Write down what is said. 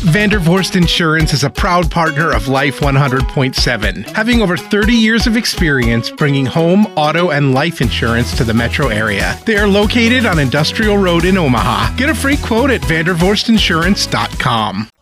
Vandervorst Insurance is a proud partner of Life 100.7, having over 30 years of experience bringing home, auto, and life insurance to the metro area. They are located on Industrial Road in Omaha. Get a free quote at vandervorstinsurance.com.